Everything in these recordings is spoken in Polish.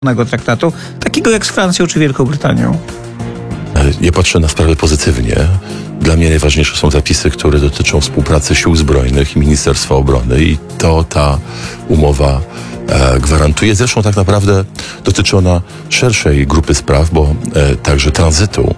traktatu, takiego jak z Francją czy Wielką Brytanią? Ja patrzę na sprawę pozytywnie. Dla mnie najważniejsze są zapisy, które dotyczą współpracy sił zbrojnych i Ministerstwa Obrony i to ta umowa gwarantuje. Zresztą tak naprawdę dotyczy ona szerszej grupy spraw, bo także tranzytu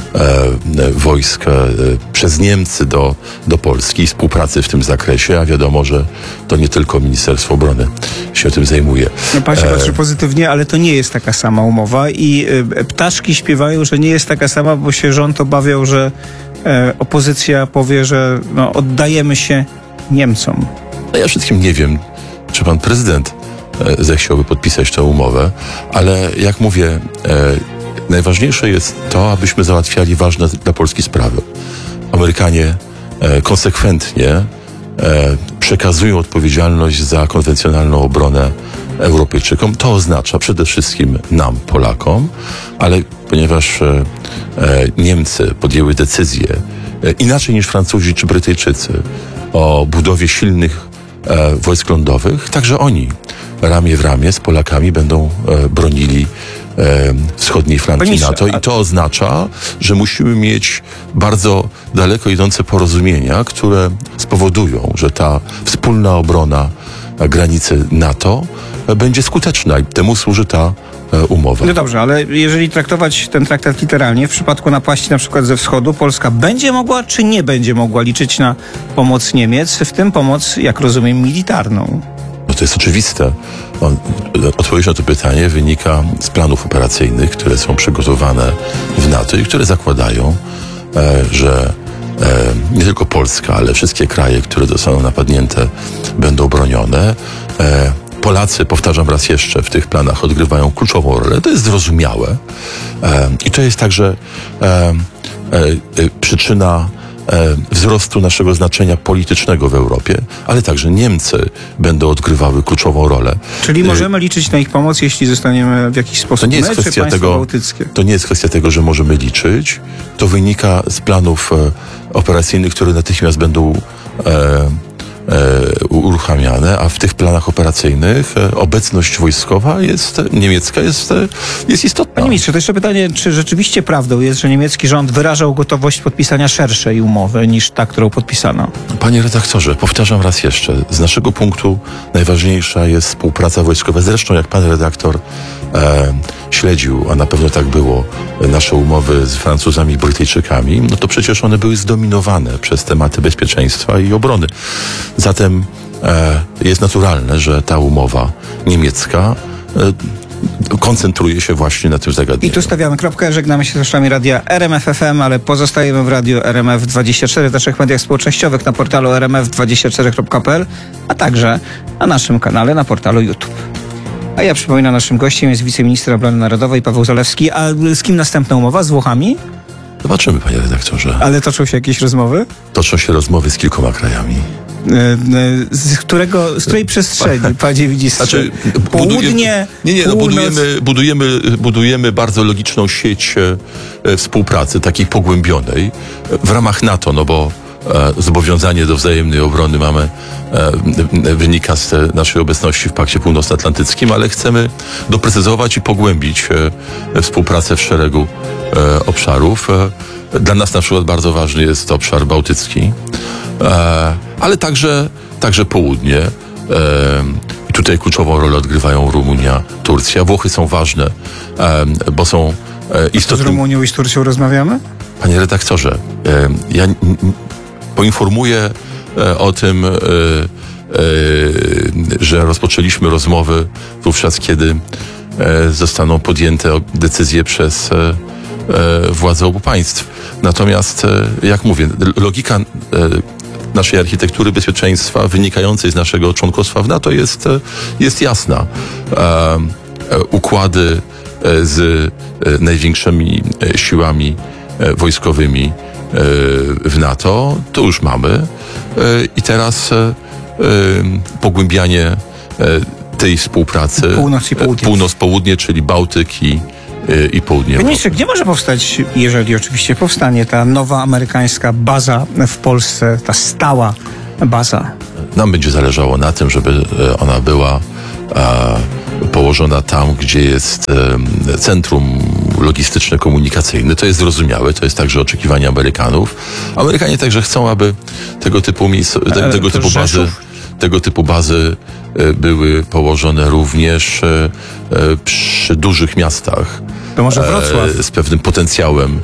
wojsk przez Niemcy do Polski i współpracy w tym zakresie, a wiadomo, że to nie tylko Ministerstwo Obrony się tym zajmuje. No pan się patrzy pozytywnie, ale to nie jest taka sama umowa i ptaszki śpiewają, że nie jest taka sama, bo się rząd obawiał, że opozycja powie, że oddajemy się Niemcom. No ja wszystkim nie wiem, czy pan prezydent zechciałby podpisać tę umowę, ale jak mówię, najważniejsze jest to, abyśmy załatwiali ważne dla Polski sprawy. Amerykanie konsekwentnie przekazują odpowiedzialność za konwencjonalną obronę Europejczykom. To oznacza przede wszystkim nam, Polakom, ale ponieważ Niemcy podjęły decyzję inaczej niż Francuzi czy Brytyjczycy o budowie silnych wojsk lądowych, także oni ramię w ramię z Polakami będą bronili wschodniej flanki NATO i to oznacza, że musimy mieć bardzo daleko idące porozumienia, które spowodują, że ta wspólna obrona granicy NATO będzie skuteczna i temu służy ta umowa. No dobrze, ale jeżeli traktować ten traktat literalnie, w przypadku napaści na przykład ze wschodu, Polska będzie mogła czy nie będzie mogła liczyć na pomoc Niemiec, w tym pomoc, jak rozumiem, militarną? No to jest oczywiste. Odpowiedź na to pytanie wynika z planów operacyjnych, które są przygotowane w NATO i które zakładają, że nie tylko Polska, ale wszystkie kraje, które zostaną napadnięte, będą bronione. Polacy, powtarzam raz jeszcze, w tych planach odgrywają kluczową rolę. To jest zrozumiałe. I to jest także przyczyna wzrostu naszego znaczenia politycznego w Europie, ale także Niemcy będą odgrywały kluczową rolę. Czyli możemy liczyć na ich pomoc, jeśli zostaniemy w jakiś sposób bałtyckie? To nie jest kwestia tego, że możemy liczyć. To wynika z planów operacyjnych, które natychmiast będą uruchamiane, a w tych planach operacyjnych obecność wojskowa niemiecka jest istotna. Panie ministrze, to jeszcze pytanie, czy rzeczywiście prawdą jest, że niemiecki rząd wyrażał gotowość podpisania szerszej umowy niż ta, którą podpisano? Panie redaktorze, powtarzam raz jeszcze, z naszego punktu najważniejsza jest współpraca wojskowa. Zresztą jak pan redaktor śledził, a na pewno tak było, nasze umowy z Francuzami i Brytyjczykami, no to przecież one były zdominowane przez tematy bezpieczeństwa i obrony. Zatem jest naturalne, że ta umowa niemiecka koncentruje się właśnie na tym zagadnieniu. I tu stawiamy kropkę, żegnamy się z słuchaczami radia RMF FM, ale pozostajemy w radiu RMF24, w naszych mediach społecznościowych, na portalu rmf24.pl, a także na naszym kanale na portalu YouTube. A ja przypominam, naszym gościem jest wiceminister obrony narodowej Paweł Zalewski. A z kim następna umowa? Z Włochami? Zobaczymy, panie redaktorze. Ale toczą się jakieś rozmowy? Toczą się rozmowy z kilkoma krajami. Z której przestrzeni, panie ministrze? Znaczy, Południe, budujemy bardzo logiczną sieć współpracy, takiej pogłębionej w ramach NATO, no bo zobowiązanie do wzajemnej obrony wynika z naszej obecności w Pakcie Północnoatlantyckim, ale chcemy doprecyzować i pogłębić współpracę w szeregu obszarów. Dla nas na przykład bardzo ważny jest obszar bałtycki, ale także południe. I tutaj kluczową rolę odgrywają Rumunia, Turcja. Włochy są ważne, bo są istotne. Z Rumunią i z Turcją rozmawiamy? Panie redaktorze, ja poinformuję o tym, że rozpoczęliśmy rozmowy wówczas, kiedy zostaną podjęte decyzje przez władze obu państw. Natomiast, jak mówię, logika naszej architektury bezpieczeństwa wynikającej z naszego członkostwa w NATO jest jasna. Układy z największymi siłami wojskowymi w NATO to już mamy i teraz pogłębianie tej współpracy północ-południe, czyli Bałtyk i południe Europy. Ministrze, gdzie może powstać, jeżeli oczywiście powstanie, ta nowa amerykańska baza w Polsce, ta stała baza? Nam będzie zależało na tym, żeby ona była położona tam, gdzie jest centrum logistyczne, komunikacyjne. To jest zrozumiałe, to jest także oczekiwanie Amerykanów. Amerykanie także chcą, aby tego typu tego typu bazy były położone również przy dużych miastach. To może Wrocław? Z pewnym potencjałem.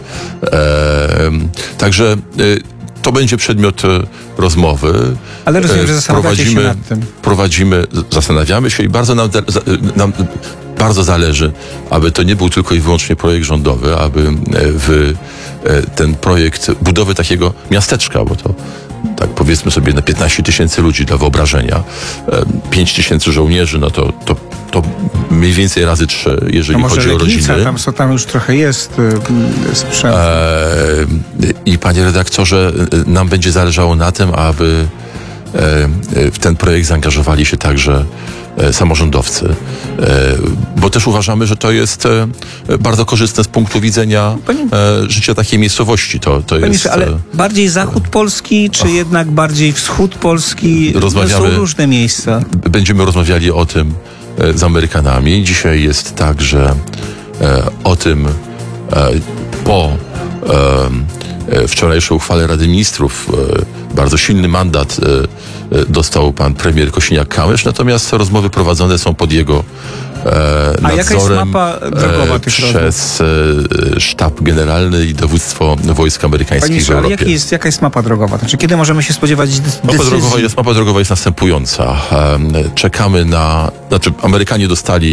Także to będzie przedmiot rozmowy. Ale rozumiem, że zastanawiacie się nad tym. Zastanawiamy się i bardzo nam bardzo zależy, aby to nie był tylko i wyłącznie projekt rządowy, aby ten projekt budowy takiego miasteczka, bo to tak powiedzmy sobie na 15 000 ludzi dla wyobrażenia, 5 000 żołnierzy, no to mniej więcej razy 3, jeżeli chodzi o rodziny. Tam już trochę jest sprzęt. I panie redaktorze, nam będzie zależało na tym, aby w ten projekt zaangażowali się także samorządowcy, bo też uważamy, że to jest bardzo korzystne z punktu widzenia życia takiej miejscowości. To jest, ale bardziej zachód Polski, czy jednak bardziej wschód Polski? Są różne miejsca. Będziemy rozmawiali o tym z Amerykanami. Dzisiaj jest tak, że o tym po wczorajszej uchwale Rady Ministrów bardzo silny mandat dostał pan premier Kosiniak-Kamysz, natomiast rozmowy prowadzone są pod jego nadzorem. A jaka jest mapa drogowa tych przez Sztab Generalny i Dowództwo Wojsk Amerykańskich w Europie. Ale jaka jest mapa drogowa? Znaczy, kiedy możemy się spodziewać decyzji? Mapa drogowa jest następująca. Czekamy Amerykanie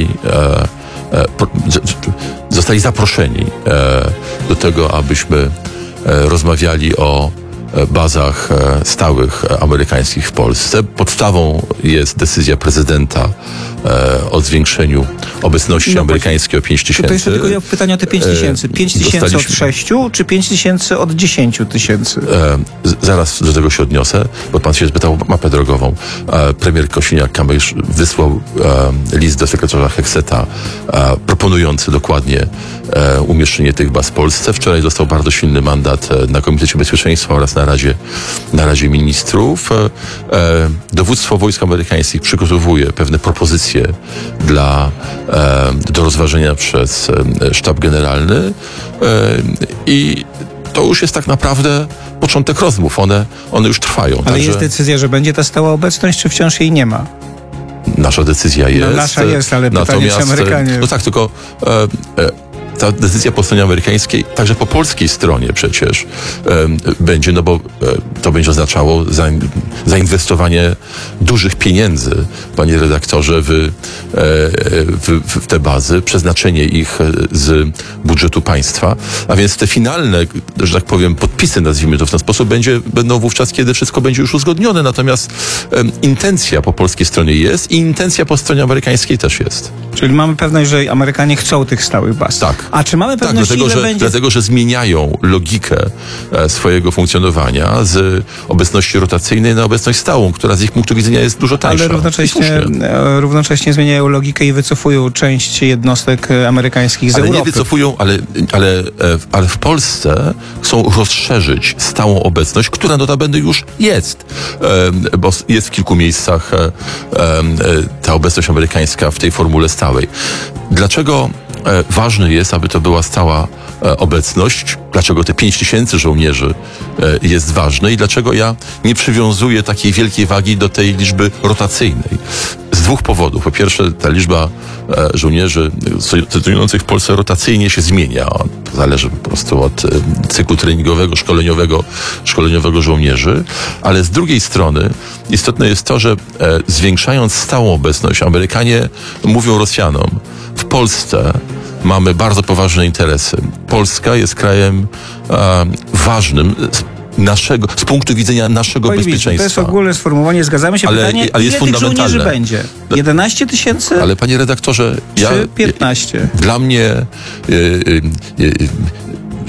zostali zaproszeni do tego, abyśmy rozmawiali o bazach stałych amerykańskich w Polsce. Podstawą jest decyzja prezydenta o zwiększeniu obecności amerykańskiej o 5 000. To jeszcze tylko pytanie o te 5 000. 5 000 od 6 czy 5 000 od 10 000? Zaraz do tego się odniosę, bo pan się spytał o mapę drogową. Premier Kosiniak-Kamysz wysłał list do sekretarza Heckseta proponujący dokładnie umieszczenie tych baz w Polsce. Wczoraj dostał bardzo silny mandat na Komitecie Bezpieczeństwa oraz na Radzie Ministrów. Dowództwo wojsk amerykańskich przygotowuje pewne propozycje do rozważenia przez Sztab Generalny i to już jest tak naprawdę początek rozmów. One już trwają. Ale jest decyzja, że będzie ta stała obecność, czy wciąż jej nie ma? Nasza decyzja jest. Nasza jest, ale pytanie, czy Amerykanie... No tak, tylko ta decyzja po stronie amerykańskiej, także po polskiej stronie przecież będzie, no bo to będzie oznaczało zainwestowanie dużych pieniędzy, panie redaktorze, w te bazy, przeznaczenie ich z budżetu państwa, a więc te finalne, że tak powiem, podpisy, nazwijmy to w ten sposób, będą wówczas, kiedy wszystko będzie już uzgodnione, natomiast intencja po polskiej stronie jest i intencja po stronie amerykańskiej też jest. Czyli mamy pewność, że Amerykanie chcą tych stałych baz. Tak. A czy mamy pewność, dlatego, że zmieniają logikę swojego funkcjonowania z obecności rotacyjnej na obecność stałą, która z ich punktu widzenia jest dużo tańsza. Ale równocześnie zmieniają logikę i wycofują część jednostek amerykańskich z Europy. Ale nie wycofują, ale w Polsce chcą rozszerzyć stałą obecność, która notabene już jest, bo jest w kilku miejscach ta obecność amerykańska w tej formule stałej. Dlaczego ważne jest, aby to była stała obecność? Dlaczego te 5 000 żołnierzy jest ważne i dlaczego ja nie przywiązuję takiej wielkiej wagi do tej liczby rotacyjnej? Z dwóch powodów. Po pierwsze, ta liczba żołnierzy stacjonujących w Polsce rotacyjnie się zmienia. To zależy po prostu od cyklu treningowego, szkoleniowego żołnierzy. Ale z drugiej strony istotne jest to, że zwiększając stałą obecność, Amerykanie mówią Rosjanom, w Polsce mamy bardzo poważne interesy. Polska jest krajem ważnym z punktu widzenia naszego bezpieczeństwa. To jest ogólne sformułowanie, zgadzamy się. Pytanie, ale jest ile tych fundamentalne. żołnierzy będzie? 11 000? Ale panie redaktorze, czy 15? Dla mnie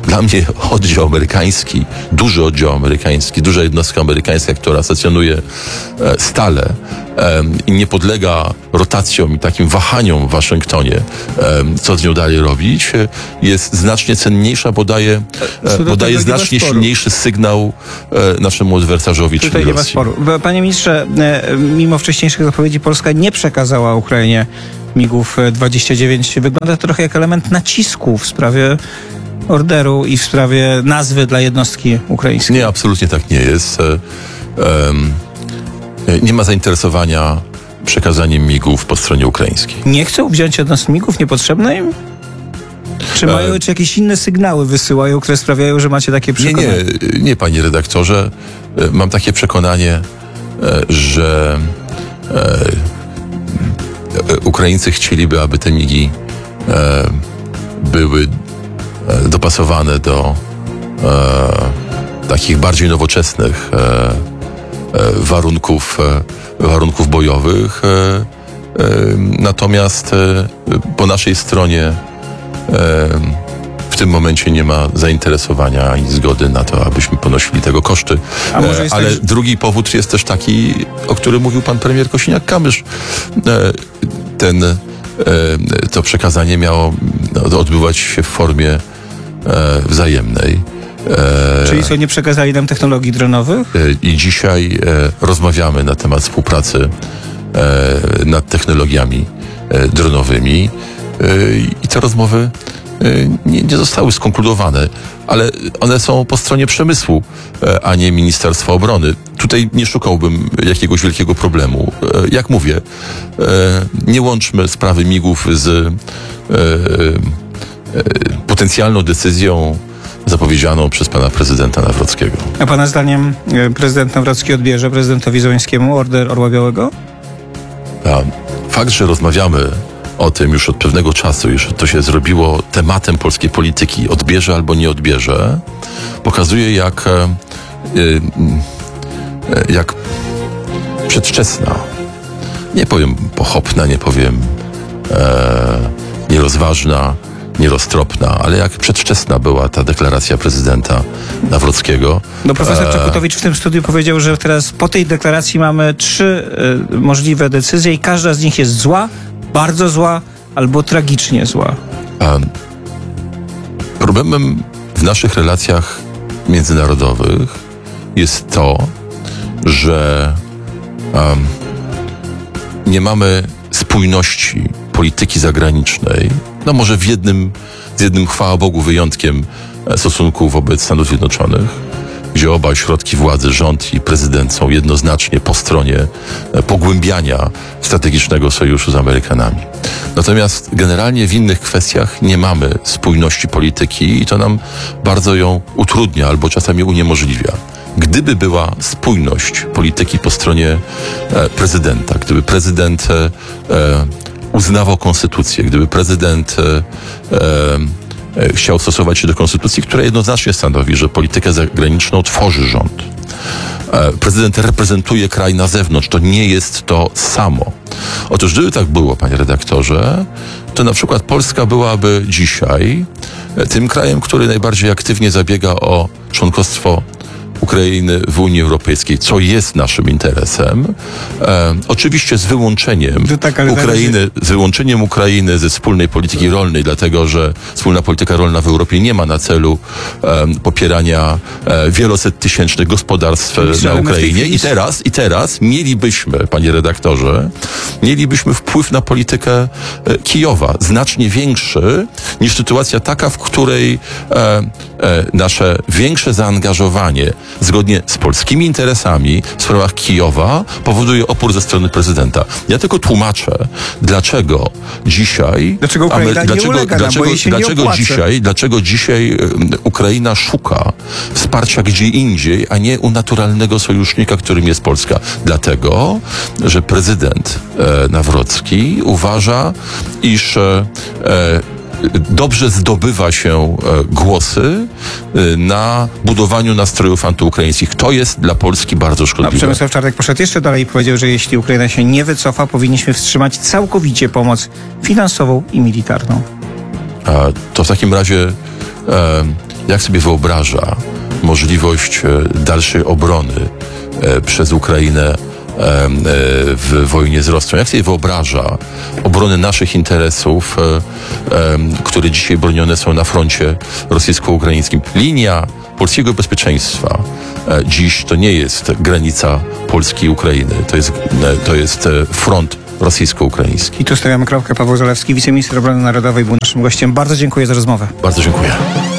Dla mnie oddział amerykański, duży oddział amerykański, duża jednostka amerykańska, która stacjonuje stale i nie podlega rotacjom i takim wahaniom w Waszyngtonie, co z nią dalej robić, jest znacznie cenniejsza, bo daje znacznie silniejszy sygnał naszemu adwersarzowi, czyli Tutaj nie ma Rosji. sporu. Panie ministrze, mimo wcześniejszych zapowiedzi Polska nie przekazała Ukrainie MiG-ów 29. Wygląda to trochę jak element nacisku w sprawie orderu i w sprawie nazwy dla jednostki ukraińskiej. Nie, absolutnie tak nie jest. Nie ma zainteresowania przekazaniem MiG-ów po stronie ukraińskiej. Nie chcą wziąć jednostki MiG-ów niepotrzebne im? Czy jakieś inne sygnały wysyłają, które sprawiają, że macie takie przekonanie? Nie, panie redaktorze. Mam takie przekonanie, że Ukraińcy chcieliby, aby te MiG-i były dopasowane do takich bardziej nowoczesnych warunków bojowych. Natomiast po naszej stronie w tym momencie nie ma zainteresowania ani zgody na to, abyśmy ponosili tego koszty. Ale drugi powód jest też taki, o którym mówił pan premier Kosiniak-Kamysz. To przekazanie miało odbywać się w formie wzajemnej. Czyli co, nie przekazali nam technologii dronowych? I dzisiaj rozmawiamy na temat współpracy nad technologiami dronowymi i te rozmowy nie zostały skonkludowane, ale one są po stronie przemysłu, a nie Ministerstwa Obrony. Tutaj nie szukałbym jakiegoś wielkiego problemu. Jak mówię, nie łączmy sprawy MiG-ów z potencjalną decyzją zapowiedzianą przez pana prezydenta Nawrockiego. A pana zdaniem prezydent Nawrocki odbierze prezydentowi Zełenskiemu order Orła Białego? Fakt, że rozmawiamy o tym już od pewnego czasu, już to się zrobiło tematem polskiej polityki, odbierze albo nie odbierze, pokazuje jak przedwczesna, nie powiem pochopna, nie powiem nierozważna, nieroztropna, ale jak przedwczesna była ta deklaracja prezydenta Nawrockiego. No profesor Czaputowicz w tym studiu powiedział, że teraz po tej deklaracji mamy 3 możliwe decyzje i każda z nich jest zła, bardzo zła albo tragicznie zła. Problemem w naszych relacjach międzynarodowych jest to, że nie mamy spójności polityki zagranicznej. No może z jednym, chwała Bogu, wyjątkiem stosunków wobec Stanów Zjednoczonych, gdzie oba ośrodki władzy, rząd i prezydent są jednoznacznie po stronie pogłębiania strategicznego sojuszu z Amerykanami. Natomiast generalnie w innych kwestiach nie mamy spójności polityki i to nam bardzo ją utrudnia albo czasami uniemożliwia. Gdyby była spójność polityki po stronie prezydenta, gdyby prezydent uznawał konstytucję, gdyby prezydent chciał stosować się do konstytucji, która jednoznacznie stanowi, że politykę zagraniczną tworzy rząd. Prezydent reprezentuje kraj na zewnątrz. To nie jest to samo. Otóż gdyby tak było, panie redaktorze, to na przykład Polska byłaby dzisiaj tym krajem, który najbardziej aktywnie zabiega o członkostwo Ukrainy w Unii Europejskiej, co jest naszym interesem. Oczywiście z wyłączeniem Ukrainy ze wspólnej polityki rolnej, dlatego że wspólna polityka rolna w Europie nie ma na celu popierania wielosettysięcznych gospodarstw na Ukrainie. I teraz mielibyśmy, panie redaktorze, wpływ na politykę Kijowa, znacznie większy niż sytuacja taka, w której nasze większe zaangażowanie zgodnie z polskimi interesami w sprawach Kijowa powoduje opór ze strony prezydenta. Ja tylko tłumaczę, dlaczego dzisiaj dlaczego dzisiaj Ukraina szuka wsparcia gdzie indziej, a nie u naturalnego sojusznika, którym jest Polska. Dlatego, że prezydent Nawrocki uważa, iż dobrze zdobywa się głosy na budowaniu nastrojów antyukraińskich. To jest dla Polski bardzo szkodliwe. Przemysław Czarnek poszedł jeszcze dalej i powiedział, że jeśli Ukraina się nie wycofa, powinniśmy wstrzymać całkowicie pomoc finansową i militarną. To w takim razie jak sobie wyobraża możliwość dalszej obrony przez Ukrainę w wojnie z Rosją. Jak sobie wyobraża obronę naszych interesów, które dzisiaj bronione są na froncie rosyjsko-ukraińskim? Linia polskiego bezpieczeństwa dziś to nie jest granica Polski i Ukrainy. To jest front rosyjsko-ukraiński. I tu stawiamy kropkę. Paweł Zalewski, wiceminister obrony narodowej, był naszym gościem. Bardzo dziękuję za rozmowę. Bardzo dziękuję.